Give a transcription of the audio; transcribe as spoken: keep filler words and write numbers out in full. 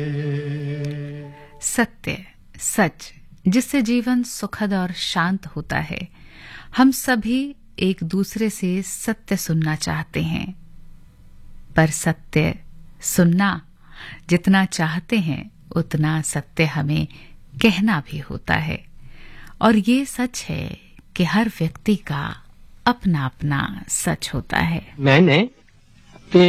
सत्य, सच, जिससे जीवन सुखद और शांत होता है। हम सभी एक दूसरे से सत्य सुनना चाहते हैं, पर सत्य सुनना जितना चाहते हैं उतना सत्य हमें कहना भी होता है। और ये सच है कि हर व्यक्ति का अपना अपना सच होता है। मैंने